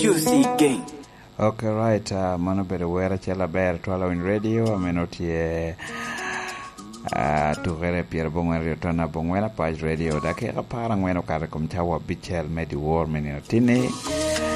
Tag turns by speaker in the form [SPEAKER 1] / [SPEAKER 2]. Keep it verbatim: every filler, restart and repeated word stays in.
[SPEAKER 1] Juicy Gang.
[SPEAKER 2] Okay, right. Uh, mano bedo wera chela ber twala in radio ameno tie uh, tugere pier bongwere tona bongwera page radio dake kapara ngweno kare kom chawa bichel medi war menino tini